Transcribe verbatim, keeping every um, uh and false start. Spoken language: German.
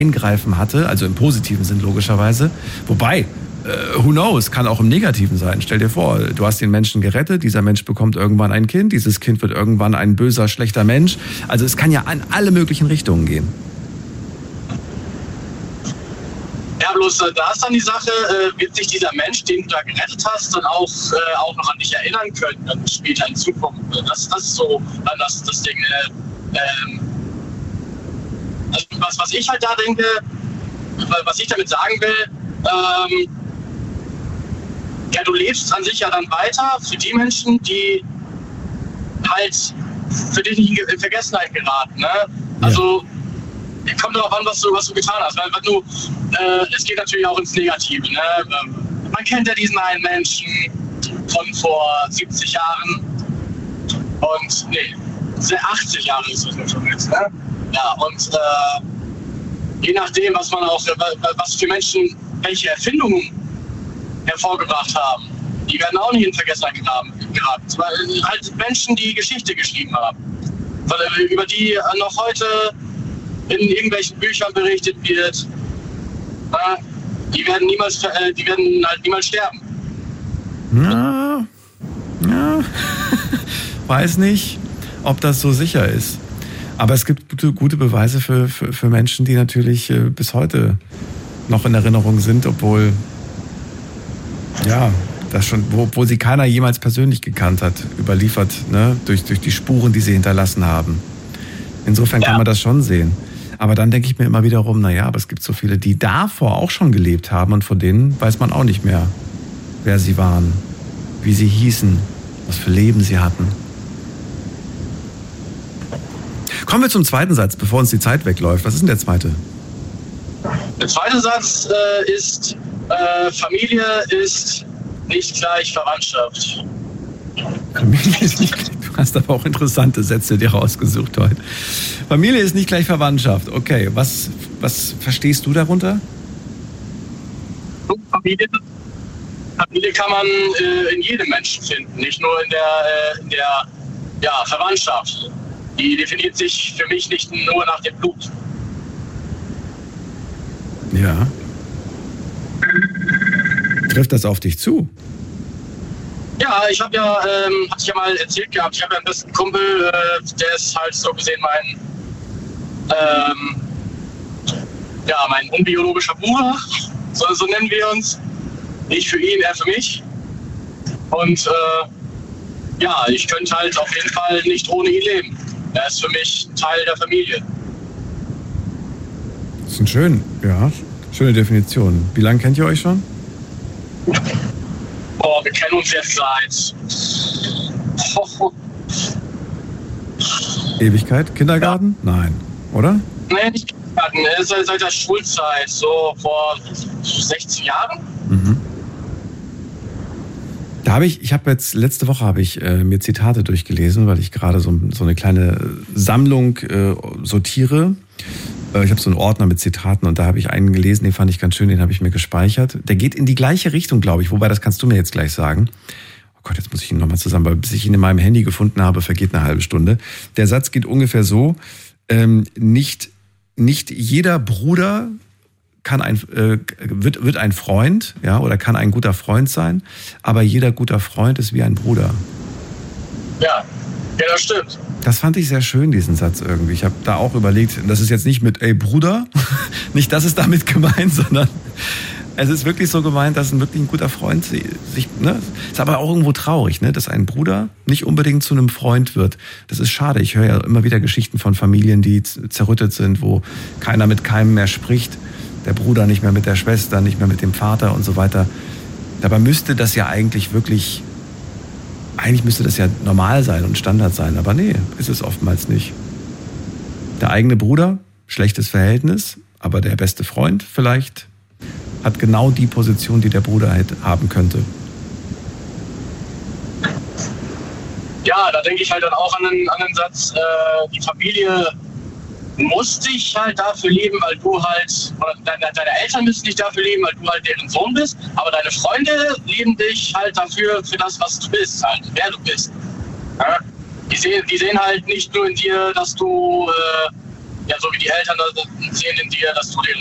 Eingreifen hatte, also im positiven Sinn logischerweise. Wobei, äh, who knows, kann auch im negativen sein. Stell dir vor, du hast den Menschen gerettet, dieser Mensch bekommt irgendwann ein Kind, dieses Kind wird irgendwann ein böser, schlechter Mensch. Also es kann ja in alle möglichen Richtungen gehen. Ja, bloß da ist dann die Sache, äh, wird sich dieser Mensch, den du da gerettet hast, dann auch, äh, auch noch an dich erinnern können, dann später in Zukunft. Das, das ist so dann das, das Ding. Äh, ähm, also was, was ich halt da denke, was ich damit sagen will, ähm, ja, du lebst an sich ja dann weiter für die Menschen, die halt für dich nicht in Vergessenheit geraten. Ne? Also ja. Kommt darauf an, was du, was du getan hast. Weil, weil du, äh, es geht natürlich auch ins Negative. Ne? Man kennt ja diesen einen Menschen von vor siebzig Jahren und nee, achtzig Jahre ist das schon jetzt. Ne? Ja, und äh, je nachdem, was man auch, was für Menschen welche Erfindungen hervorgebracht haben, die werden auch nicht in Vergessenheit geraten. Weil halt Menschen, die Geschichte geschrieben haben, weil, über die noch heute in irgendwelchen Büchern berichtet wird, äh, die werden niemals, äh, die werden halt niemals sterben. Ja, ja. Weiß nicht, ob das so sicher ist. Aber es gibt gute, gute Beweise für, für, für Menschen, die natürlich äh, bis heute noch in Erinnerung sind, obwohl, ja, das schon, wo, obwohl sie keiner jemals persönlich gekannt hat, überliefert, ne, durch, durch die Spuren, die sie hinterlassen haben. Insofern ja. Kann man das schon sehen. Aber dann denke ich mir immer wiederum, naja, aber es gibt so viele, die davor auch schon gelebt haben und von denen weiß man auch nicht mehr, wer sie waren, wie sie hießen, was für Leben sie hatten. Kommen wir zum zweiten Satz, bevor uns die Zeit wegläuft. Was ist denn der zweite? Der zweite Satz äh, ist, äh, Familie ist nicht gleich Verwandtschaft. Familie ist nicht gleich, du hast aber auch interessante Sätze dir rausgesucht heute. Familie ist nicht gleich Verwandtschaft. Okay, was, was verstehst du darunter? Familie, Familie kann man äh, in jedem Menschen finden, nicht nur in der, äh, in der ja, Verwandtschaft. Die definiert sich für mich nicht nur nach dem Blut. Ja. Trifft das auf dich zu? Ja, ich habe ja, ähm, hatte ich ja mal erzählt gehabt, ich habe ja einen besten Kumpel, äh, der ist halt so gesehen mein, ähm, ja, mein unbiologischer Bruder, so, so nennen wir uns. Ich für ihn, er für mich. Und äh, ja, ich könnte halt auf jeden Fall nicht ohne ihn leben. Er ist für mich Teil der Familie. Das ist ein schön, ja, schöne Definition. Wie lange kennt ihr euch schon? Oh, wir kennen uns jetzt seit oh. Ewigkeit? Kindergarten? Ja. Nein, oder? Nein, nicht Kindergarten. Seit, seit der Schulzeit, so vor sechzehn Jahren. Mhm. Da habe ich, ich habe jetzt, letzte Woche habe ich äh, mir Zitate durchgelesen, weil ich gerade so, so eine kleine Sammlung äh, sortiere. Äh, ich habe so einen Ordner mit Zitaten und da habe ich einen gelesen, den fand ich ganz schön, den habe ich mir gespeichert. Der geht in die gleiche Richtung, glaube ich, wobei das kannst du mir jetzt gleich sagen. Oh Gott, jetzt muss ich ihn nochmal zusammen, weil bis ich ihn in meinem Handy gefunden habe, vergeht eine halbe Stunde. Der Satz geht ungefähr so, ähm, nicht, nicht jeder Bruder kann ein, äh, wird, wird ein Freund, ja, oder kann ein guter Freund sein, aber jeder guter Freund ist wie ein Bruder. Ja, ja, das stimmt. Das fand ich sehr schön, diesen Satz irgendwie. Ich habe da auch überlegt, das ist jetzt nicht mit, ey Bruder, nicht das ist damit gemeint, sondern es ist wirklich so gemeint, dass ein wirklich ein guter Freund sich, ne, ist aber auch irgendwo traurig, ne, dass ein Bruder nicht unbedingt zu einem Freund wird. Das ist schade. Ich höre ja immer wieder Geschichten von Familien, die zerrüttet sind, wo keiner mit keinem mehr spricht. Der Bruder nicht mehr mit der Schwester, nicht mehr mit dem Vater und so weiter. Dabei müsste das ja eigentlich wirklich, eigentlich müsste das ja normal sein und Standard sein. Aber nee, ist es oftmals nicht. Der eigene Bruder, schlechtes Verhältnis, aber der beste Freund vielleicht hat genau die Position, die der Bruder halt haben könnte. Ja, da denke ich halt dann auch an den, an den Satz, äh, die Familie muss dich halt dafür lieben, weil du halt, oder deine, deine Eltern müssen dich dafür lieben, weil du halt deren Sohn bist, aber deine Freunde lieben dich halt dafür, für das, was du bist, halt, wer du bist. Ja? Die, sehen, die sehen halt nicht nur in dir, dass du, äh, ja, so wie die Eltern das sehen in dir, dass du denen